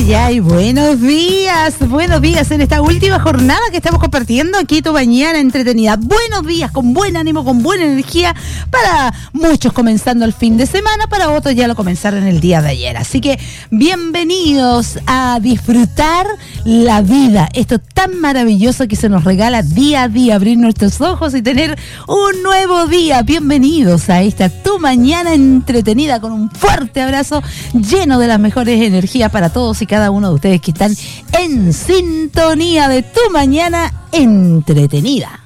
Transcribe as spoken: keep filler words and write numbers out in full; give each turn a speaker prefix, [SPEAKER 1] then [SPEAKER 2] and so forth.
[SPEAKER 1] ay, ay, buenos días, buenos días en esta última jornada que estamos compartiendo aquí tu mañana entretenida. Buenos días, con buen ánimo, con buena energía, para muchos comenzando el fin de semana, para otros ya lo comenzaron el día de ayer. Así que bienvenidos a disfrutar la vida, esto tan maravilloso que se nos regala día a día, abrir nuestros ojos y tener un nuevo día. Bienvenidos a esta tu mañana entretenida, con un fuerte abrazo lleno de las mejores energías para todos y cada uno de ustedes que están en sintonía de tu mañana entretenida.